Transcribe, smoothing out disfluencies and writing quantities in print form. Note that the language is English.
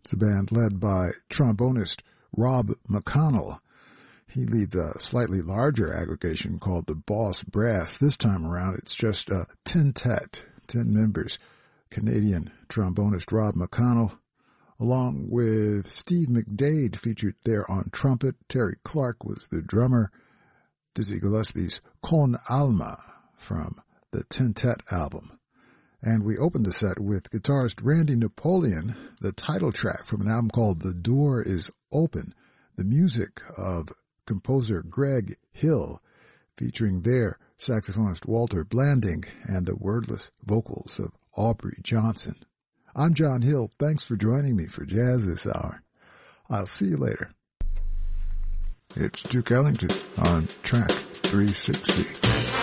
It's a band led by trombonist Rob McConnell. He leads a slightly larger aggregation called the Boss Brass. This time around, it's just a quintet, 10 members. Canadian trombonist Rob McConnell, along with Steve McDade, featured there on trumpet. Terry Clark was the drummer. Dizzy Gillespie's Con Alma from the Quintet album. And we opened the set with guitarist Randy Napoleon, the title track from an album called The Door is Open, the music of composer Greg Hill, featuring their saxophonist Walter Blanding and the wordless vocals of Aubrey Johnson. I'm John Hill. Thanks for joining me for Jazz this hour. I'll see you later. It's Duke Ellington on track 360.